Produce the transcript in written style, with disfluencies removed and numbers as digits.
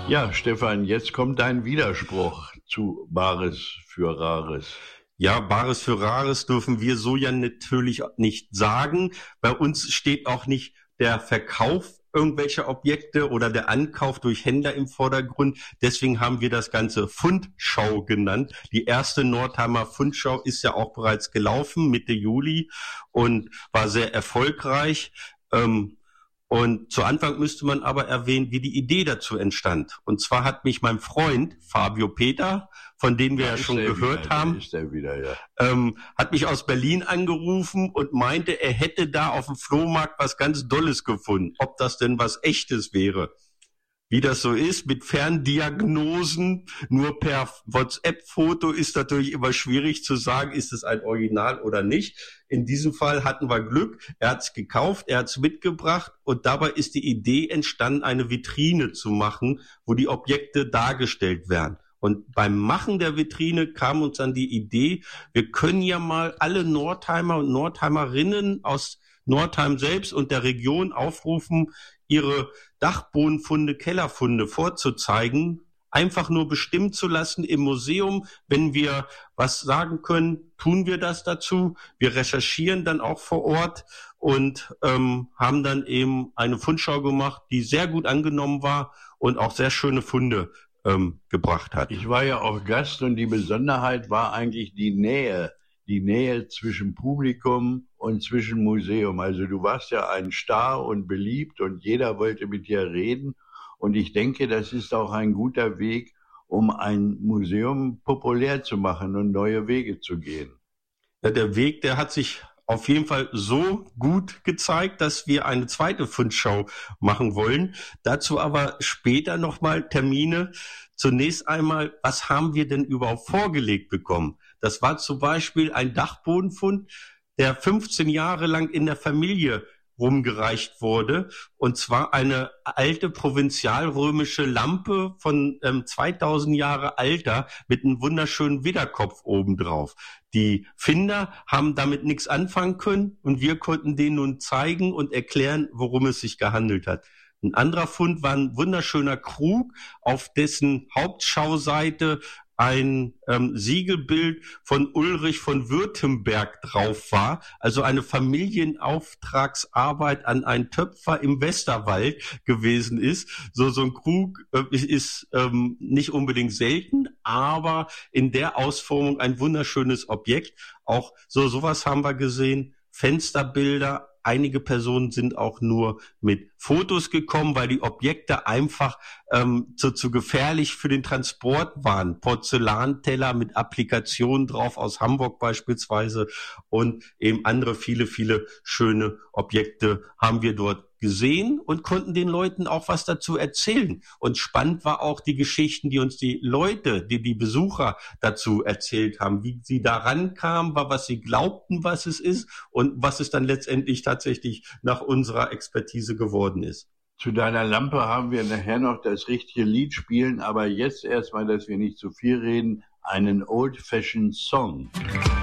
Ja, Stefan, jetzt kommt dein Widerspruch zu Bares für Rares. Ja, Bares für Rares dürfen wir so ja natürlich nicht sagen. Bei uns steht auch nicht der Verkauf irgendwelcher Objekte oder der Ankauf durch Händler im Vordergrund. Deswegen haben wir das Ganze Fundschau genannt. Die erste Nordheimer Fundschau ist ja auch bereits gelaufen, Mitte Juli, und war sehr erfolgreich. Und zu Anfang müsste man aber erwähnen, wie die Idee dazu entstand. Und zwar hat mich mein Freund Fabio Peter, von dem wir ja schon gehört haben, hat mich aus Berlin angerufen und meinte, er hätte da auf dem Flohmarkt was ganz Dolles gefunden, ob das denn was Echtes wäre. Wie das so ist, mit Ferndiagnosen, nur per WhatsApp-Foto ist natürlich immer schwierig zu sagen, ist es ein Original oder nicht. In diesem Fall hatten wir Glück, er hat es gekauft, er hat es mitgebracht und dabei ist die Idee entstanden, eine Vitrine zu machen, wo die Objekte dargestellt werden. Und beim Machen der Vitrine kam uns dann die Idee, wir können ja mal alle Nordheimer und Nordheimerinnen aus Nordheim selbst und der Region aufrufen, ihre Dachbodenfunde, Kellerfunde vorzuzeigen, einfach nur bestimmen zu lassen im Museum. Wenn wir was sagen können, tun wir das dazu. Wir recherchieren dann auch vor Ort und haben dann eben eine Fundschau gemacht, die sehr gut angenommen war und auch sehr schöne Funde gebracht hat. Ich war ja auch Gast und die Besonderheit war eigentlich die Nähe zwischen Publikum und zwischen Museum. Also du warst ja ein Star und beliebt und jeder wollte mit dir reden. Und ich denke, das ist auch ein guter Weg, um ein Museum populär zu machen und neue Wege zu gehen. Ja, der Weg, der hat sich auf jeden Fall so gut gezeigt, dass wir eine zweite Fundschau machen wollen. Dazu aber später nochmal Termine. Zunächst einmal, was haben wir denn überhaupt vorgelegt bekommen? Das war zum Beispiel ein Dachbodenfund, der 15 Jahre lang in der Familie rumgereicht wurde. Und zwar eine alte provinzialrömische Lampe von 2000 Jahre Alter mit einem wunderschönen Widderkopf obendrauf. Die Finder haben damit nichts anfangen können und wir konnten denen nun zeigen und erklären, worum es sich gehandelt hat. Ein anderer Fund war ein wunderschöner Krug, auf dessen Hauptschauseite ein Siegelbild von Ulrich von Württemberg drauf war, also eine Familienauftragsarbeit an einen Töpfer im Westerwald gewesen ist. So ein Krug ist nicht unbedingt selten, aber in der Ausformung ein wunderschönes Objekt. Auch sowas haben wir gesehen, Fensterbilder. Einige Personen sind auch nur mit Fotos gekommen, weil die Objekte einfach zu gefährlich für den Transport waren. Porzellanteller mit Applikationen drauf aus Hamburg beispielsweise und eben andere viele schöne Objekte haben wir dort gesehen und konnten den Leuten auch was dazu erzählen. Und spannend war auch die Geschichten, die uns die Leute, die Besucher dazu erzählt haben, wie sie da rankamen, was sie glaubten, was es ist und was es dann letztendlich tatsächlich nach unserer Expertise geworden ist. Zu deiner Lampe haben wir nachher noch das richtige Lied spielen, aber jetzt erstmal, dass wir nicht zu viel reden, einen Old-Fashioned Song.